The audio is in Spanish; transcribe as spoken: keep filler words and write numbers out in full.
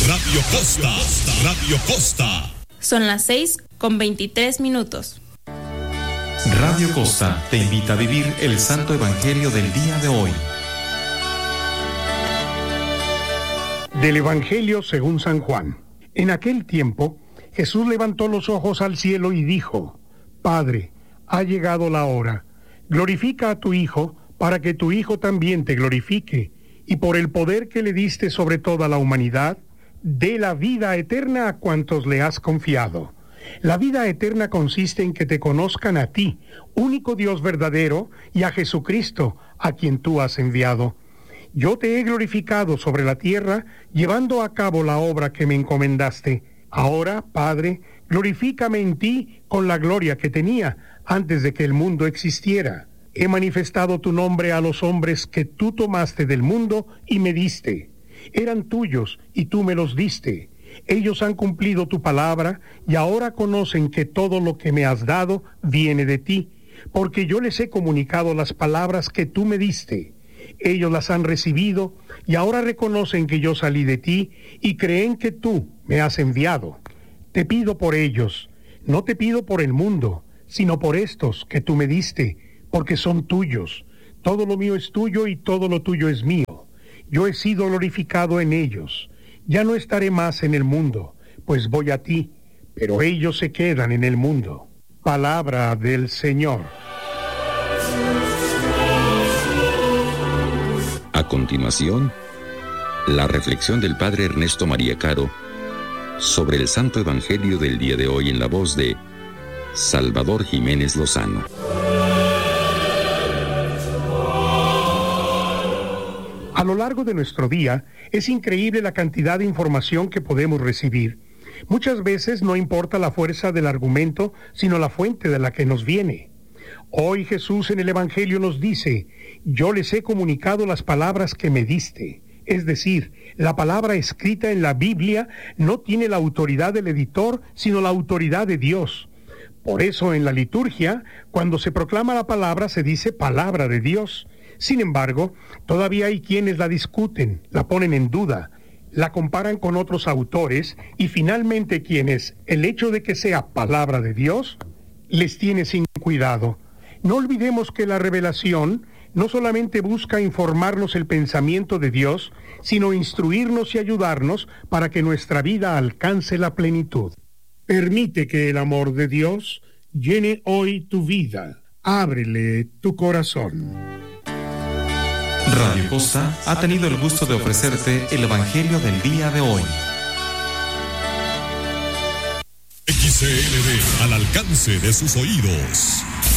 Radio Costa, Radio Costa. Son las seis con veintitrés minutos. Radio Costa te invita a vivir el Santo Evangelio del día de hoy. Del Evangelio según San Juan. En aquel tiempo, Jesús levantó los ojos al cielo y dijo: Padre, ha llegado la hora. Glorifica a tu Hijo, para que tu Hijo también te glorifique, y por el poder que le diste sobre toda la humanidad, dé la vida eterna a cuantos le has confiado. La vida eterna consiste en que te conozcan a ti, único Dios verdadero, y a Jesucristo, a quien tú has enviado. Yo te he glorificado sobre la tierra, llevando a cabo la obra que me encomendaste. Ahora, Padre, glorifícame en ti con la gloria que tenía antes de que el mundo existiera. He manifestado tu nombre a los hombres que tú tomaste del mundo y me diste. Eran tuyos y tú me los diste. Ellos han cumplido tu palabra y ahora conocen que todo lo que me has dado viene de ti, porque yo les he comunicado las palabras que tú me diste. Ellos las han recibido y ahora reconocen que yo salí de ti y creen que tú me has enviado. Te pido por ellos, no te pido por el mundo, sino por estos que tú me diste, porque son tuyos. Todo lo mío es tuyo y todo lo tuyo es mío. Yo he sido glorificado en ellos. Ya no estaré más en el mundo, pues voy a ti, pero ellos se quedan en el mundo. Palabra del Señor. A continuación, la reflexión del Padre Ernesto María Caro sobre el Santo Evangelio del día de hoy en la voz de Salvador Jiménez Lozano. A lo largo de nuestro día, es increíble la cantidad de información que podemos recibir. Muchas veces no importa la fuerza del argumento, sino la fuente de la que nos viene. Hoy Jesús en el Evangelio nos dice: yo les he comunicado las palabras que me diste. Es decir, la palabra escrita en la Biblia no tiene la autoridad del editor, sino la autoridad de Dios. Por eso en la liturgia, cuando se proclama la palabra, se dice palabra de Dios. Sin embargo, todavía hay quienes la discuten, la ponen en duda, la comparan con otros autores y finalmente quienes, el hecho de que sea palabra de Dios, les tiene sin cuidado. No olvidemos que la revelación no solamente busca informarnos el pensamiento de Dios, sino instruirnos y ayudarnos para que nuestra vida alcance la plenitud. Permite que el amor de Dios llene hoy tu vida. Ábrele tu corazón. Radio Costa ha tenido el gusto de ofrecerte el Evangelio del día de hoy. X C L D, al alcance de sus oídos.